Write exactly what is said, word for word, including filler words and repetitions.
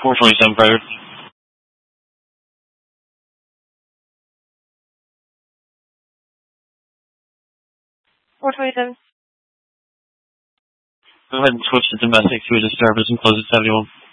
four twenty-seven private. four twenty-seven. Go ahead and switch to domestic to a disturbance and close at seventy-one.